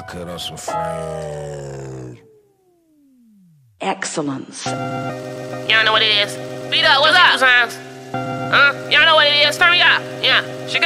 cut on some frames. Excellence. Y'all know what it is. Beat up, what's up? Y'all know what it is. Turn me up. Yeah. Chicago.